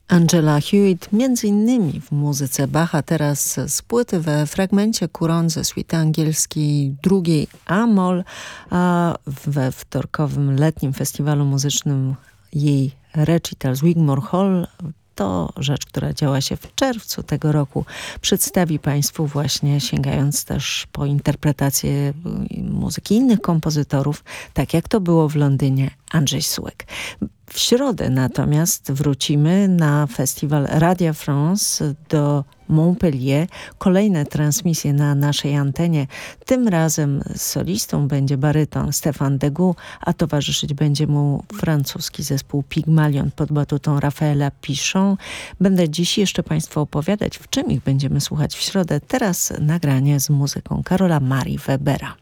Angela Hewitt, między innymi w muzyce Bacha, teraz z płyty we fragmencie Couronne ze suity angielskiej drugiej A-moll, a we wtorkowym letnim festiwalu muzycznym jej recital z Wigmore Hall. To rzecz, która działa się w czerwcu tego roku. Przedstawi Państwu właśnie, sięgając też po interpretację muzyki innych kompozytorów, tak jak to było w Londynie, Andrzej Sułek. W środę natomiast wrócimy na festiwal Radia France do Montpellier. Kolejne transmisje na naszej antenie. Tym razem solistą będzie baryton Stéphane Degout, a towarzyszyć będzie mu francuski zespół Pygmalion pod batutą Rafaela Pichon. Będę dziś jeszcze Państwu opowiadać, w czym ich będziemy słuchać w środę. Teraz nagranie z muzyką Karola Marii Webera.